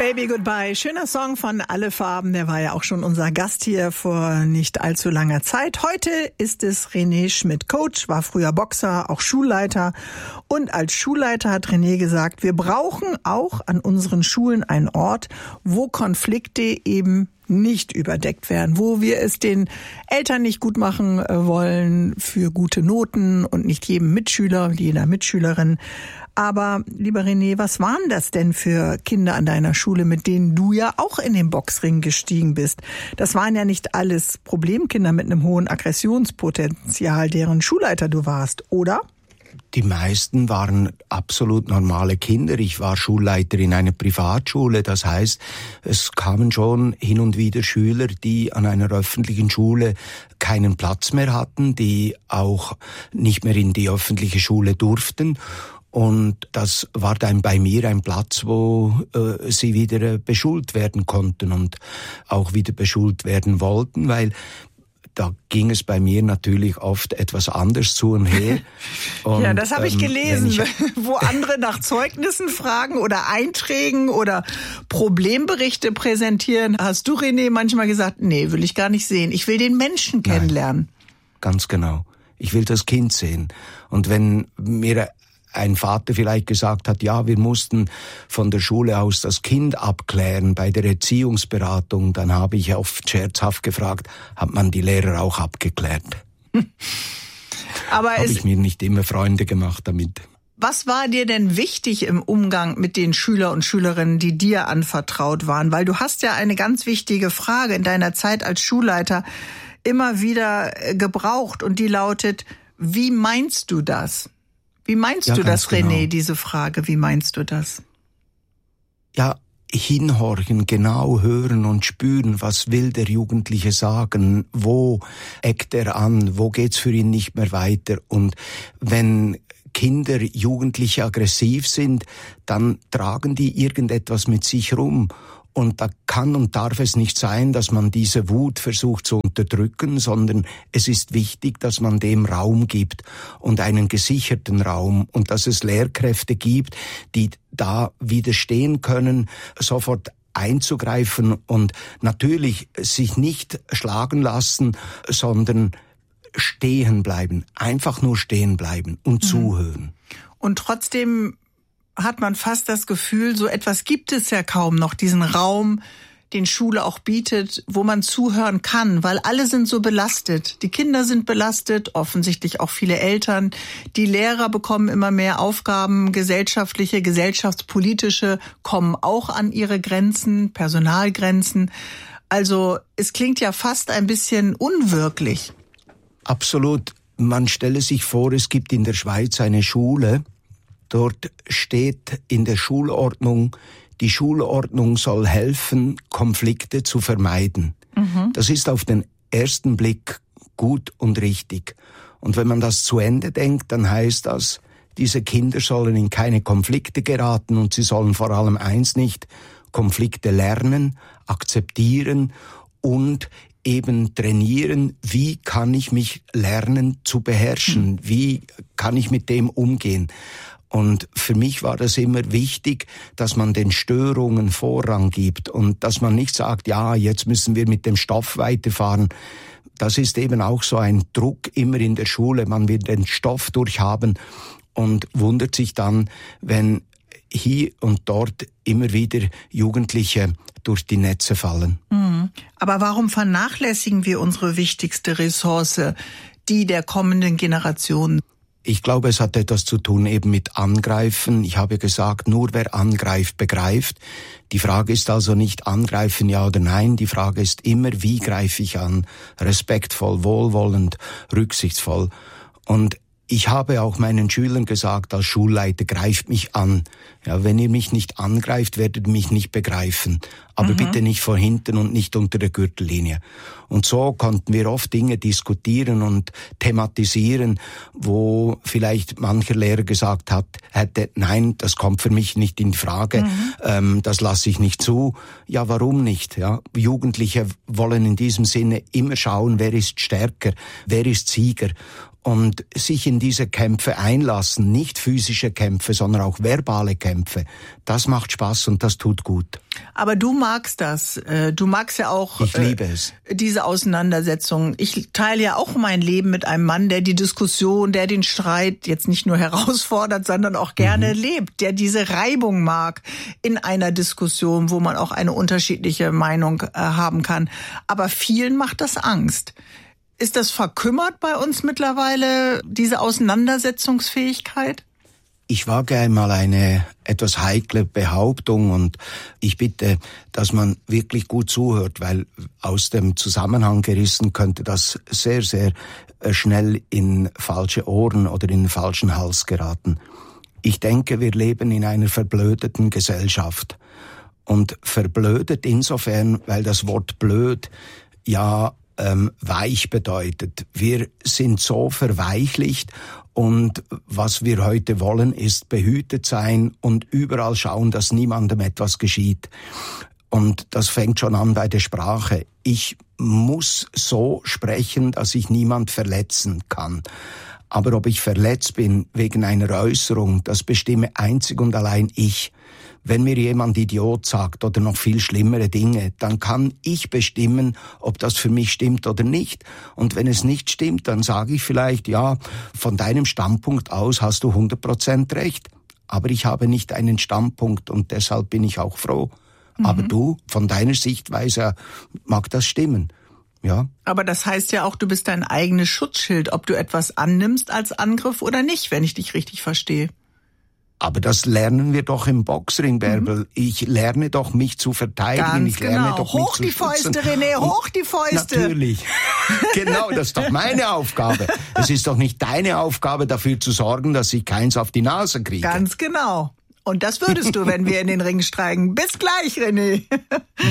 Baby Goodbye, schöner Song von Alle Farben, der war ja auch schon unser Gast hier vor nicht allzu langer Zeit. Heute ist es René Schmidt, Coach, war früher Boxer, auch Schulleiter. Und als Schulleiter hat René gesagt, wir brauchen auch an unseren Schulen einen Ort, wo Konflikte eben nicht überdeckt werden, wo wir es den Eltern nicht gut machen wollen für gute Noten und nicht jedem Mitschüler, jeder Mitschülerin. Aber, lieber René, was waren das denn für Kinder an deiner Schule, mit denen du ja auch in den Boxring gestiegen bist? Das waren ja nicht alles Problemkinder mit einem hohen Aggressionspotenzial, deren Schulleiter du warst, oder? Die meisten waren absolut normale Kinder. Ich war Schulleiter in einer Privatschule. Das heißt, es kamen schon hin und wieder Schüler, die an einer öffentlichen Schule keinen Platz mehr hatten, die auch nicht mehr in die öffentliche Schule durften. Und das war dann bei mir ein Platz, wo sie wieder beschult werden konnten und auch wieder beschult werden wollten, weil da ging es bei mir natürlich oft etwas anders zu und her. Und, ja, das habe ich gelesen, wo andere nach Zeugnissen fragen oder Einträgen oder Problemberichte präsentieren. Hast du, René, manchmal gesagt, nee, will ich gar nicht sehen. Ich will den Menschen kennenlernen. Nein, ganz genau. Ich will das Kind sehen. Und wenn mir ein Vater vielleicht gesagt hat, ja, wir mussten von der Schule aus das Kind abklären bei der Erziehungsberatung, dann habe ich oft scherzhaft gefragt, hat man die Lehrer auch abgeklärt? Aber habe ich mir nicht immer Freunde gemacht damit. Was war dir denn wichtig im Umgang mit den Schüler und Schülerinnen, die dir anvertraut waren? Weil du hast ja eine ganz wichtige Frage in deiner Zeit als Schulleiter immer wieder gebraucht und die lautet, wie meinst du das? Wie meinst du das, René, genau. Diese Frage? Wie meinst du das? Ja, hinhorchen, genau hören und spüren, was will der Jugendliche sagen, wo eckt er an, wo geht's für ihn nicht mehr weiter. Und wenn Kinder, Jugendliche aggressiv sind, dann tragen die irgendetwas mit sich rum. Und da kann und darf es nicht sein, dass man diese Wut versucht zu unterdrücken, sondern es ist wichtig, dass man dem Raum gibt und einen gesicherten Raum und dass es Lehrkräfte gibt, die da widerstehen können, sofort einzugreifen und natürlich sich nicht schlagen lassen, sondern stehen bleiben, einfach nur stehen bleiben und zuhören. Und trotzdem hat man fast das Gefühl, so etwas gibt es ja kaum noch, diesen Raum, den Schule auch bietet, wo man zuhören kann, weil alle sind so belastet. Die Kinder sind belastet, offensichtlich auch viele Eltern. Die Lehrer bekommen immer mehr Aufgaben, gesellschaftliche, gesellschaftspolitische, kommen auch an ihre Grenzen, Personalgrenzen. Also es klingt ja fast ein bisschen unwirklich. Absolut. Man stelle sich vor, es gibt in der Schweiz eine Schule. Dort steht in der Schulordnung, die Schulordnung soll helfen, Konflikte zu vermeiden. Das ist auf den ersten Blick gut und richtig. Und wenn man das zu Ende denkt, dann heißt das, diese Kinder sollen in keine Konflikte geraten und sie sollen vor allem eins nicht, Konflikte lernen, akzeptieren und eben trainieren, wie kann ich mich lernen zu beherrschen, wie kann ich mit dem umgehen. Und für mich war das immer wichtig, dass man den Störungen Vorrang gibt und dass man nicht sagt, ja, jetzt müssen wir mit dem Stoff weiterfahren. Das ist eben auch so ein Druck immer in der Schule. Man will den Stoff durchhaben und wundert sich dann, wenn hier und dort immer wieder Jugendliche durch die Netze fallen. Aber warum vernachlässigen wir unsere wichtigste Ressource, die der kommenden Generation? Ich glaube, es hat etwas zu tun eben mit Angreifen. Ich habe gesagt, nur wer angreift, begreift. Die Frage ist also nicht angreifen, ja oder nein. Die Frage ist immer, wie greife ich an? Respektvoll, wohlwollend, rücksichtsvoll. Und ich habe auch meinen Schülern gesagt, als Schulleiter, greift mich an. Ja, wenn ihr mich nicht angreift, werdet ihr mich nicht begreifen. Aber bitte nicht von hinten und nicht unter der Gürtellinie. Und so konnten wir oft Dinge diskutieren und thematisieren, wo vielleicht mancher Lehrer gesagt hätte, nein, das kommt für mich nicht in Frage, das lasse ich nicht zu. Ja, warum nicht? Ja, Jugendliche wollen in diesem Sinne immer schauen, wer ist stärker, wer ist Sieger. und sich in diese Kämpfe einlassen, nicht physische Kämpfe, sondern auch verbale Kämpfe, das macht Spaß und das tut gut. Aber du magst das. Du magst ja auch ich liebe es. Diese Auseinandersetzung. Ich teile ja auch mein Leben mit einem Mann, der die Diskussion, der den Streit jetzt nicht nur herausfordert, sondern auch gerne lebt, der diese Reibung mag in einer Diskussion, wo man auch eine unterschiedliche Meinung haben kann. Aber vielen macht das Angst. Ist das verkümmert bei uns mittlerweile, diese Auseinandersetzungsfähigkeit? Ich wage einmal eine etwas heikle Behauptung und ich bitte, dass man wirklich gut zuhört, weil aus dem Zusammenhang gerissen könnte das sehr, sehr schnell in falsche Ohren oder in den falschen Hals geraten. Ich denke, wir leben in einer verblödeten Gesellschaft. Und verblödet insofern, weil das Wort blöd ja weich bedeutet. Wir sind so verweichlicht und was wir heute wollen, ist behütet sein und überall schauen, dass niemandem etwas geschieht. Und das fängt schon an bei der Sprache. Ich muss so sprechen, dass ich niemand verletzen kann. Aber ob ich verletzt bin wegen einer Äußerung, das bestimme einzig und allein ich. Wenn mir jemand Idiot sagt oder noch viel schlimmere Dinge, dann kann ich bestimmen, ob das für mich stimmt oder nicht. Und wenn es nicht stimmt, dann sage ich vielleicht, ja, von deinem Standpunkt aus hast du 100% recht. Aber ich habe nicht einen Standpunkt und deshalb bin ich auch froh. Aber du, von deiner Sichtweise mag das stimmen. Ja. Aber das heißt ja auch, du bist dein eigenes Schutzschild, ob du etwas annimmst als Angriff oder nicht, wenn ich dich richtig verstehe. Aber das lernen wir doch im Boxring, Bärbel. Ich lerne doch, mich zu verteidigen. Ganz ich lerne genau. Doch, hoch mich die zu schützen. Fäuste, René, hoch die Fäuste. Natürlich. Genau, das ist doch meine Aufgabe. Es ist doch nicht deine Aufgabe, dafür zu sorgen, dass ich keins auf die Nase kriege. Ganz genau. Und das würdest du, wenn wir in den Ring steigen. Bis gleich, René.